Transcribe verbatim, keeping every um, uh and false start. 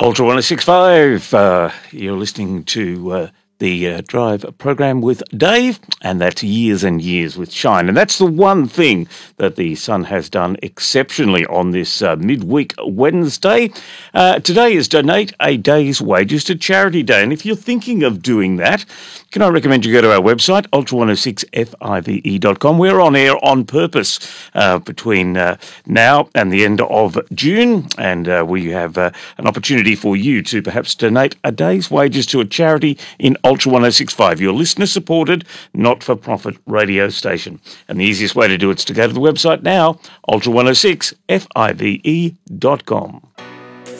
Ultra one oh six point five, uh, you're listening to uh, the uh, Drive program with Dave, and that's Years and Years with Shine. And that's the one thing that the Sun has done exceptionally on this uh, midweek Wednesday. Uh, today is Donate a Day's Wages to Charity Day. And if you're thinking of doing that, can I recommend you go to our website, ultra one oh six five e dot com. We're on air on purpose uh, between uh, now and the end of June, and uh, we have uh, an opportunity for you to perhaps donate a day's wages to a charity in Ultra one oh six point five, your listener-supported, not-for-profit radio station. And the easiest way to do it is to go to the website now, ultra one oh six five e dot com.